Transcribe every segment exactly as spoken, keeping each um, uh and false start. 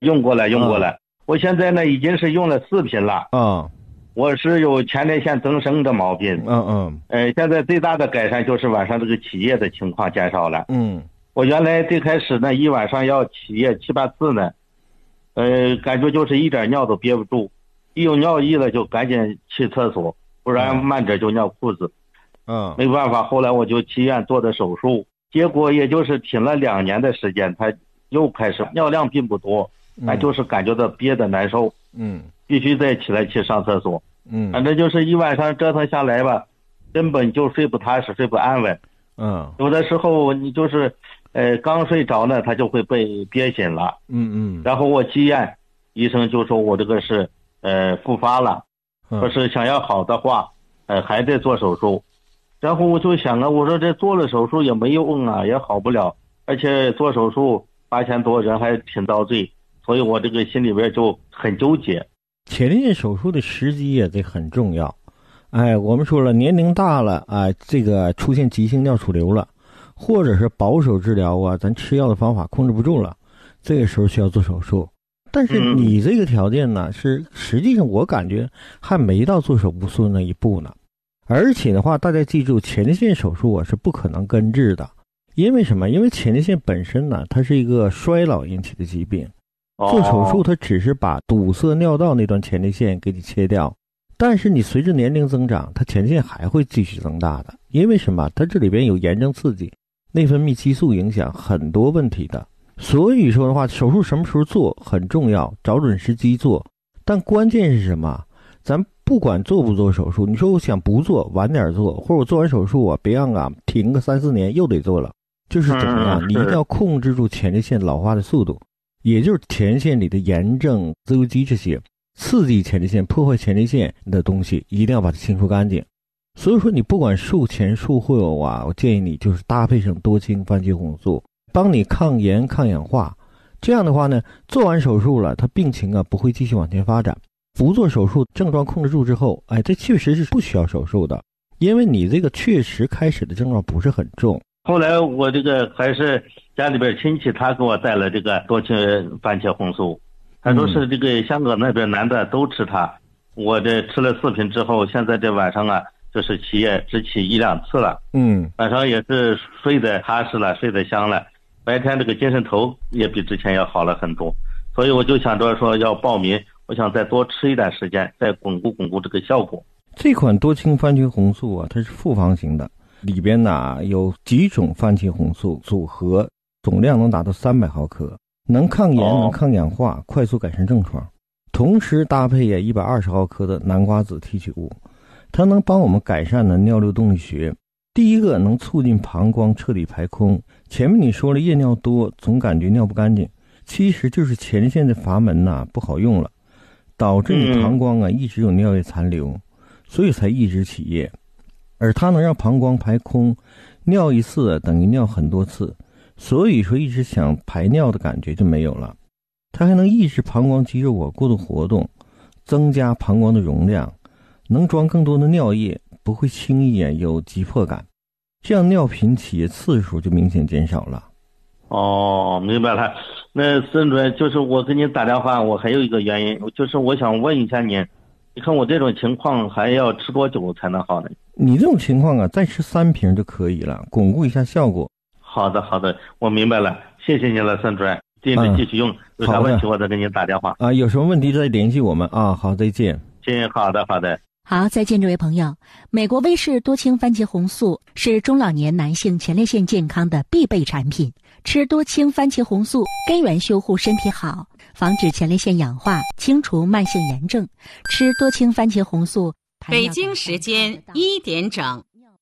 用过了，用过了。嗯、我现在呢已经是用了四瓶了。 啊。 我是有前列腺增生的毛病。 嗯嗯。 呃，现在最大的改善就是晚上这个起夜的情况减少了。 嗯。 我原来最开始呢，一晚上要起夜七八次呢，呃，感觉就是一点尿都憋不住，一有尿意了就赶紧去厕所，不然慢点就尿裤子。 嗯。 没办法，后来我就去医院做的手术，结果也就是停了两年的时间，他又开始尿量并不多，但就是感觉到憋得难受。 嗯。 必须再起来去上厕所。 嗯。 反正就是一晚上折腾下来吧，根本就睡不踏实，睡不安稳。 嗯。 有的时候你就是，呃，刚睡着呢，他就会被憋醒了。 嗯嗯。 然后我去医院，医生就说我这个是，呃，复发了，说是想要好的话，呃，还得做手术。然后我就想啊，我说这做了手术也没用啊，也好不了，而且做手术八千多，人还挺遭罪，所以我这个心里边就很纠结。 前列腺手术的时机也得很重要。哎，我们说了，年龄大了啊、哎，这个出现急性尿储留了，或者是保守治疗啊，咱吃药的方法控制不住了，这个时候需要做手术。但是你这个条件呢，是实际上我感觉还没到做手术那一步呢。而且的话，大家记住，前列腺手术啊是不可能根治的，因为什么？因为前列腺本身呢，它是一个衰老引起的疾病。做手术它只是把堵塞尿道那段前列腺给你切掉，但是你随着年龄增长，它前列腺还会继续增大的。因为什么？它这里边有炎症刺激，内分泌激素影响很多问题的。所以说的话，手术什么时候做很重要，找准时机做。但关键是什么？咱不管做不做手术，你说我想不做晚点做，或者我做完手术啊别让啊停个三四年又得做了，就是怎么样？你一定要控制住前列腺老化的速度。也就是前列腺里的炎症、自由基这些刺激前列腺、破坏前列腺的东西，一定要把它清除干净。所以说，你不管术前术后啊，我建议你就是搭配上多氢番茄红素，帮你抗炎、抗氧化。这样的话呢，做完手术了，它病情啊不会继续往前发展。不做手术，症状控制住之后，哎，这确实是不需要手术的，因为你这个确实开始的症状不是很重。 后来我这个还是家里边亲戚，他给我带了这个多氢番茄红素，他说是这个香港那边男的都吃它。我这吃了四瓶之后，现在这晚上啊，就是起夜只起一两次了。 嗯， 晚上也是睡得踏实了，睡得香了，白天这个精神头也比之前要好了很多。所以我就想着说要报名，我想再多吃一段时间，再巩固巩固这个效果。 这款多氢番茄红素啊，它是复方型的。里边呢有几种番茄红素组合，总量能达到三百毫克，能抗炎、能抗氧化，快速改善症状。同时搭配也一百二十毫克的南瓜子提取物，它能帮我们改善呢尿流动力学。第一个能促进膀胱彻底排空。前面你说了夜尿多，总感觉尿不干净，其实就是前列腺的阀门呐不好用了，导致你膀胱啊一直有尿液残留，所以才一直起夜。而它能让膀胱排空，尿一次等于尿很多次，所以说一直想排尿的感觉就没有了。它还能抑制膀胱肌肉啊过度活动，增加膀胱的容量，能装更多的尿液，不会轻易啊有急迫感，这样尿频起夜次数就明显减少了。 哦，明白了。那孙主任，就是我给您打电话，我还有一个原因，就是我想问一下您，你看我这种情况还要吃多久才能好呢？ 你这种情况啊，再吃三瓶就可以了，巩固一下效果。 好的，好的，我明白了，谢谢您了，孙主任，接着继续用，嗯、有啥问题我再给您打电话啊。有什么问题再联系我们啊。好，再见。 行，好的，好的。 好，再见，这位朋友。美国威士多氢番茄红素是中老年男性前列腺健康的必备产品。吃多氢番茄红素，根源修护身体好，防止前列腺氧化，清除慢性炎症。吃多氢番茄红素。 北京时间一点整。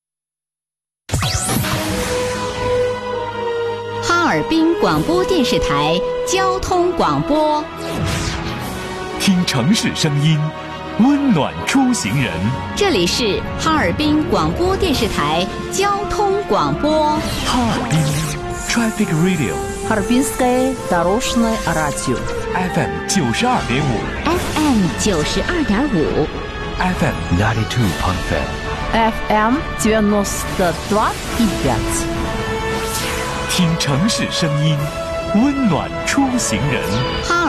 哈尔滨广播电视台交通广播。 听城市声音，温暖出行人。 这里是哈尔滨广播电视台交通广播。 哈尔滨 Traffic Radio。 Харбинское дорожное радио。 F M 九十二点五。 F M 九十二点五。 F M ninety two point five。 F M девяносто два и пять。 听城市声音，温暖出行人。 哈尔